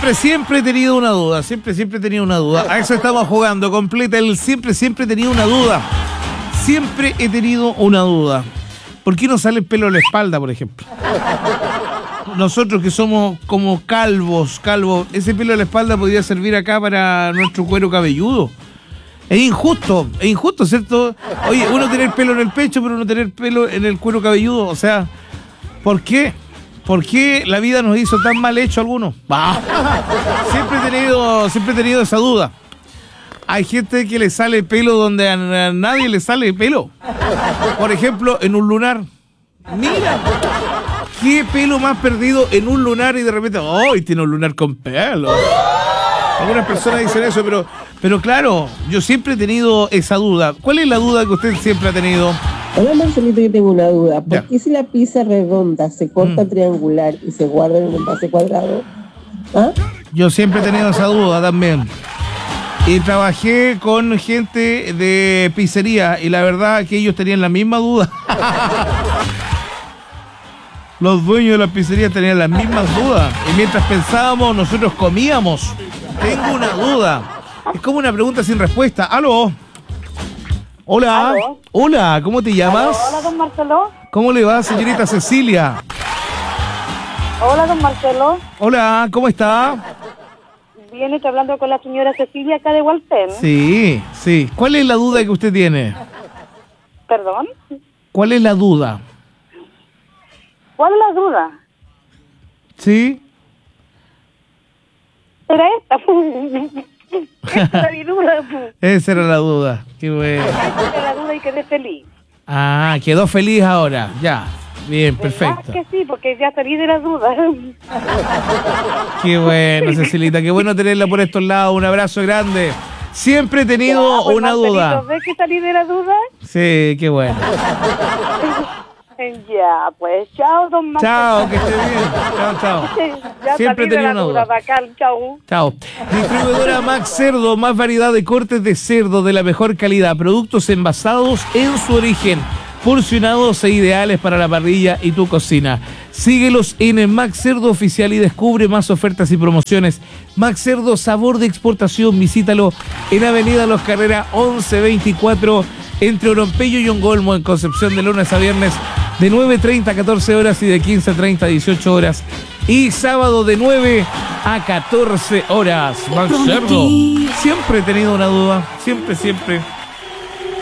siempre he tenido una duda. Siempre he tenido una duda. A eso estamos jugando. Completa el siempre he tenido una duda. Siempre he tenido una duda. ¿Por qué no sale el pelo en la espalda, por ejemplo? Nosotros que somos como calvos, ese pelo en la espalda podría servir acá para nuestro cuero cabelludo. Es injusto, ¿cierto? Oye, uno tener pelo en el pecho, pero no tener pelo en el cuero cabelludo. O sea, ¿por qué? ¿Por qué la vida nos hizo tan mal hecho a algunos? Siempre he tenido esa duda. Hay gente que le sale pelo donde a nadie le sale pelo. Por ejemplo, en un lunar. Mira, qué pelo más perdido en un lunar y de repente, ¡ay, tiene un lunar con pelo! Algunas personas dicen eso, pero claro, yo siempre he tenido esa duda. ¿Cuál es la duda que usted siempre ha tenido? Hola Marcelito, yo tengo una duda. ¿Por qué si la pizza redonda se corta triangular y se guarda en un envase cuadrado? ¿Ah? Yo siempre he tenido esa duda también. Y trabajé con gente de pizzería y la verdad que ellos tenían la misma duda. Los dueños de la pizzería tenían las mismas dudas. Y mientras pensábamos, nosotros comíamos. Tengo una duda. Es como una pregunta sin respuesta. ¿Aló? Hola. ¿Aló? Hola, ¿cómo te llamas? Hola, don Marcelo. ¿Cómo le va, señorita Cecilia? Hola, don Marcelo. Hola, ¿cómo está? Viene estoy hablando con la señora Cecilia acá de Walpen. Sí. ¿Cuál es la duda que usted tiene? ¿Perdón? ¿Cuál es la duda? ¿Cuál es la duda? ¿Sí? Era esta. Esta era mi duda. Esa era la duda. Qué bueno. Esta era la duda y quedé feliz. Ah, quedó feliz ahora. Ya. Bien, perfecto. Que sí, porque ya salí de la duda. Qué bueno, Cecilita. Qué bueno tenerla por estos lados. Un abrazo grande. Siempre he tenido pues, una duda. ¿Ves que salí de la duda? Sí, qué bueno. Ya, pues, chao, don Marcelo. Chao, que esté bien. Chao. Ya Siempre he salí de tenido la una duda. Bacán, chao. Chao. Distribuidora Max Cerdo, más variedad de cortes de cerdo de la mejor calidad. Productos envasados en su origen, porcionados e ideales para la parrilla y tu cocina. Síguelos en Max Cerdo Oficial y descubre más ofertas y promociones. Max Cerdo, sabor de exportación. Visítalo en Avenida Los Carreras 1124, entre Oropello y Ongolmo, en Concepción, de lunes a viernes de 9:30 a 14 horas y de 15:30 a 18 horas. Y sábado de 9 a 14 horas. Max Cerdo. Siempre he tenido una duda. Siempre.